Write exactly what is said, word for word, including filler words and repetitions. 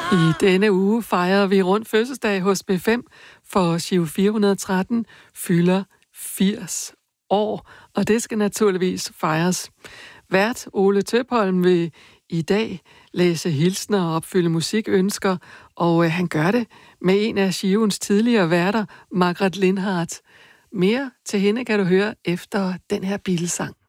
I denne uge fejrer vi rundt fødselsdag hos B fem, for Giro fire hundrede og tretten fylder firs år, og det skal naturligvis fejres. Vært Ole Tøpholm vil i dag læse hilsner og opfylde musikønsker, og han gør det med en af Giroens tidligere værter, Margrethe Lindhardt. Mere til hende kan du høre efter den her Beatles-sang.